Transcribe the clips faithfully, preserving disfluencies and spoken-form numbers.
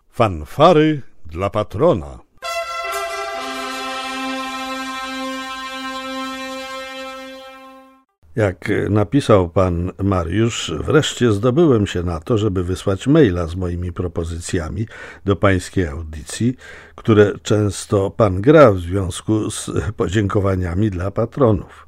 Fanfary dla patrona. Jak napisał pan Mariusz, wreszcie zdobyłem się na to, żeby wysłać maila z moimi propozycjami do pańskiej audycji, które często pan gra w związku z podziękowaniami dla patronów.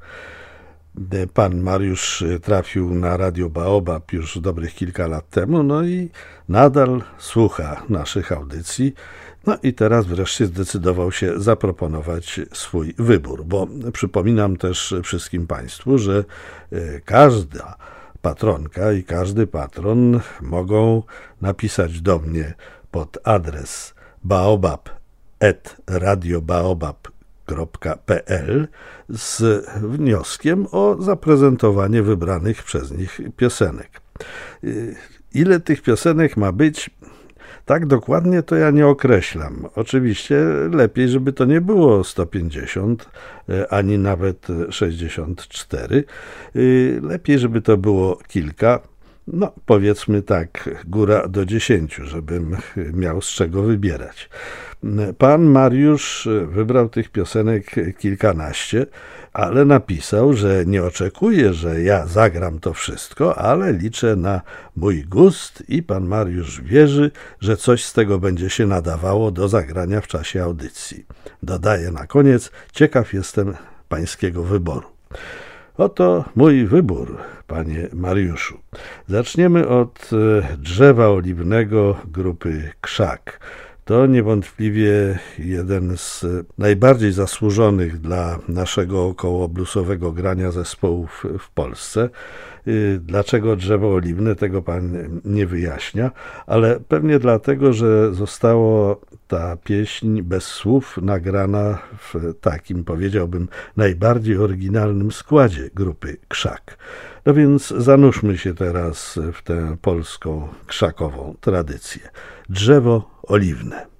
Pan Mariusz trafił na Radio Baobab już dobrych kilka lat temu, no i nadal słucha naszych audycji. No i teraz wreszcie zdecydował się zaproponować swój wybór, bo przypominam też wszystkim państwu, że każda patronka i każdy patron mogą napisać do mnie pod adres baobab at radiobaobab kropka p l z wnioskiem o zaprezentowanie wybranych przez nich piosenek. Ile tych piosenek ma być? Tak dokładnie to ja nie określam. Oczywiście lepiej, żeby to nie było sto pięćdziesiąt, ani nawet sześćdziesiąt cztery. Lepiej, żeby to było kilka. No, powiedzmy tak, góra do dziesięciu, żebym miał z czego wybierać. Pan Mariusz wybrał tych piosenek kilkanaście, ale napisał, że nie oczekuje, że ja zagram to wszystko, ale liczę na mój gust i pan Mariusz wierzy, że coś z tego będzie się nadawało do zagrania w czasie audycji. Dodaję na koniec, ciekaw jestem pańskiego wyboru. Oto mój wybór, panie Mariuszu. Zaczniemy od Drzewa Oliwnego grupy Krzak. To niewątpliwie jeden z najbardziej zasłużonych dla naszego okołobluesowego grania zespołów w Polsce. Dlaczego Drzewo Oliwne, tego pan nie wyjaśnia, ale pewnie dlatego, że została ta pieśń bez słów nagrana w takim, powiedziałbym, najbardziej oryginalnym składzie grupy Krzak. No więc zanurzmy się teraz w tę polską krzakową tradycję. Drzewo Oliwne.